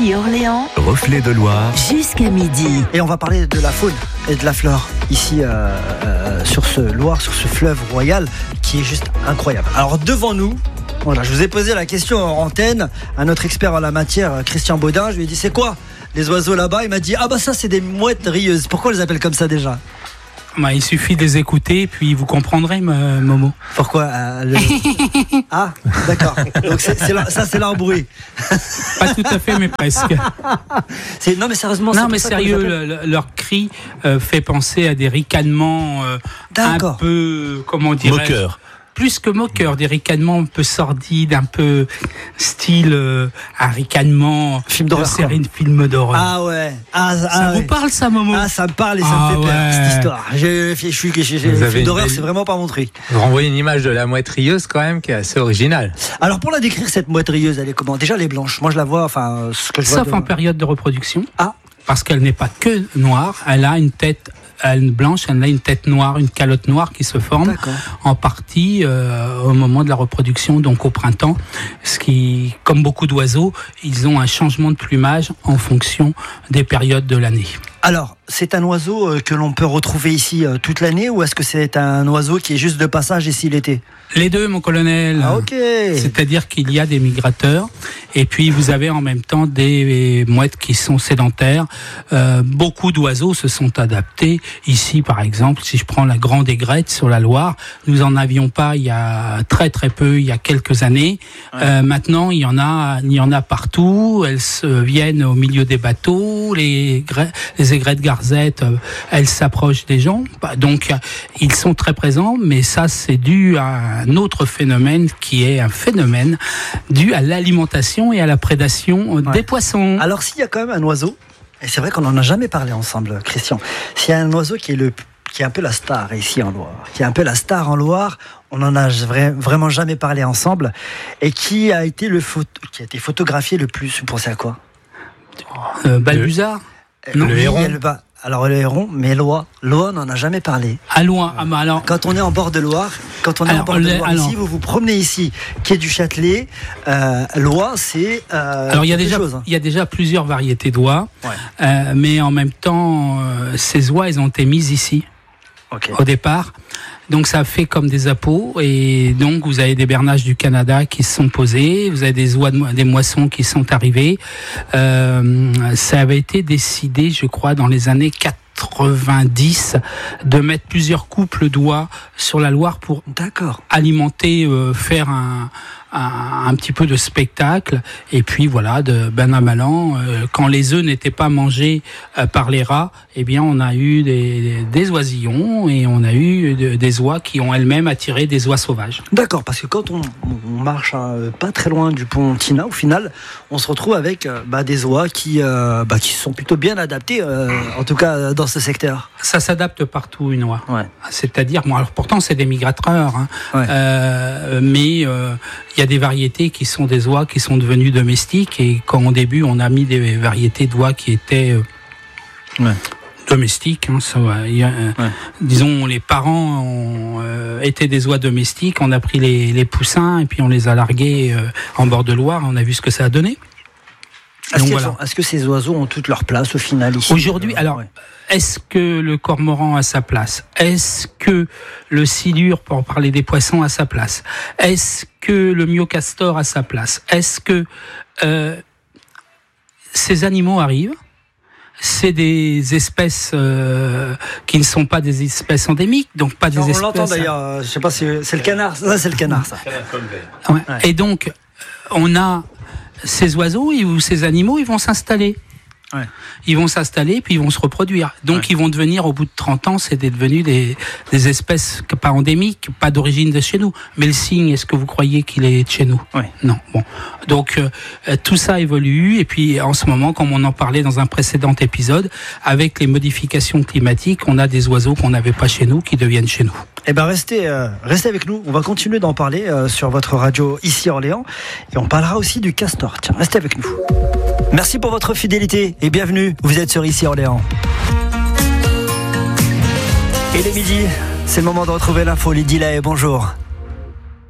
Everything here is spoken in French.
Ici Orléans, Reflet de Loire, jusqu'à midi. Et on va parler de la faune et de la flore ici sur ce Loire, sur ce fleuve royal qui est juste incroyable. Alors devant nous, voilà, je vous ai posé la question en antenne à notre expert en la matière, Christian Baudin. Je lui ai dit c'est quoi les oiseaux là-bas? Il m'a dit ah bah ça c'est des mouettes rieuses. Pourquoi on les appelle comme ça déjà? Il suffit de les écouter, puis vous comprendrez, Momo. Pourquoi Ah, d'accord. Donc ça, c'est leur bruit. Pas tout à fait, mais presque. Non, mais sérieusement. Non, mais sérieux, leur cri fait penser à des ricanements un peu, comment dirais-je, moqueur. Plus que moqueur, des ricanements un peu sordides, un peu style un ricanement film d'horreur, de série de film d'horreur. Ah ouais. Ça vous parle ça, Momo? Ah, ça me parle et ça me fait peur, cette histoire. Le film d'horreur, c'est vraiment pas mon truc. Vous renvoyez une image de la mouette rieuse quand même qui est assez originale. Alors pour la décrire, cette mouette rieuse, elle est comment? Déjà, elle est blanche. Moi, je la vois, ce que je vois. Sauf en période de reproduction. Ah. Parce qu'elle n'est pas que noire, elle a une tête blanche, elle a une tête noire, une calotte noire qui se forme en partie au moment de la reproduction, donc au printemps. Ce qui, comme beaucoup d'oiseaux, ils ont un changement de plumage en fonction des périodes de l'année. Alors, c'est un oiseau que l'on peut retrouver ici toute l'année, ou est-ce que c'est un oiseau qui est juste de passage ici l'été? Les deux, mon colonel. Ah, ok. C'est-à-dire qu'il y a des migrateurs, et puis vous avez en même temps des mouettes qui sont sédentaires. Beaucoup d'oiseaux se sont adaptés. Ici, par exemple, si je prends la grande aigrette sur la Loire, nous en avions pas il y a très très peu, il y a quelques années. Maintenant, il y en a partout. Elles viennent au milieu des bateaux. Les aigrettes garzettes, elles s'approchent des gens. Donc, ils sont très présents, mais ça, c'est dû à un autre phénomène qui est un phénomène dû à l'alimentation et à la prédation des poissons. Alors, s'il y a quand même un oiseau, et c'est vrai qu'on n'en a jamais parlé ensemble, Christian, s'il y a un oiseau qui est un peu la star ici en Loire, qui est un peu la star en Loire, on n'en a vraiment jamais parlé ensemble, et qui a été photographié le plus. Vous pensez à quoi? Balbuzard? Non, le héron. Alors le héron, mais l'oie, on n'en a jamais parlé. À loin. Alors, quand on est en bord de Loire, ici, vous vous promenez ici, quai du Châtelet, l'oie, c'est. Alors il y a déjà plusieurs variétés d'oies, mais en même temps, ces oies, elles ont été mises ici au départ. Donc ça fait comme des appos, et donc vous avez des bernaches du Canada qui se sont posés, vous avez des oies, des moissons qui sont arrivées. Ça avait été décidé, je crois, dans les années 90, de mettre plusieurs couples d'oies sur la Loire pour alimenter, faire un petit peu de spectacle, et puis voilà, de ben à mal an, quand les œufs n'étaient pas mangés par les rats, eh bien on a eu des oisillons, et on a eu des oies qui ont elles-mêmes attiré des oies sauvages. D'accord, parce que quand on marche pas très loin du pont Tina, au final, on se retrouve avec des oies qui sont plutôt bien adaptées, en tout cas dans ce secteur. Ça s'adapte partout, une oie. C'est-à-dire, alors pourtant c'est des migrateurs, mais il y a des variétés qui sont des oies qui sont devenues domestiques, et quand au début on a mis des variétés d'oies qui étaient domestiques, disons les parents étaient des oies domestiques, on a pris les poussins et puis on les a largués en bord de Loire, on a vu ce que ça a donné. Est-ce que ces oiseaux ont toute leur place au final ici? Aujourd'hui, est-ce que le cormoran a sa place? Est-ce que le silure, pour parler des poissons, a sa place? Est-ce que le myocastor a sa place? Est-ce que ces animaux arrivent? C'est des espèces qui ne sont pas des espèces endémiques, donc pas des espèces. On l'entend d'ailleurs. Je sais pas si c'est le canard. Ça, c'est le canard, ça. Et donc, on a ces oiseaux ou ces animaux, ils vont s'installer. Ils vont s'installer, puis ils vont se reproduire. Donc ils vont devenir, au bout de 30 ans, c'est devenu des espèces pas endémiques, pas d'origine de chez nous. Mais le cygne, est-ce que vous croyez qu'il est de chez nous? Non. Bon. Donc tout ça évolue, et puis en ce moment, comme on en parlait dans un précédent épisode, avec les modifications climatiques, on a des oiseaux qu'on n'avait pas chez nous qui deviennent chez nous. Eh ben restez avec nous, on va continuer d'en parler sur votre radio ici Orléans, et on parlera aussi du castor. Tiens, restez avec nous. Merci pour votre fidélité et bienvenue, vous êtes sur Ici Orléans. Et le midi, c'est le moment de retrouver l'info. Lydie Lahaye, bonjour.